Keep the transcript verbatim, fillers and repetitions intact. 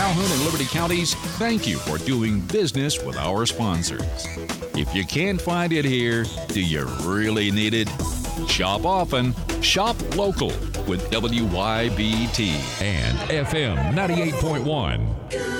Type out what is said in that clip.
Calhoun and Liberty counties, thank you for doing business with our sponsors. If you can't find it here, do you really need it? Shop often, shop local with W Y B T and F M ninety-eight point one.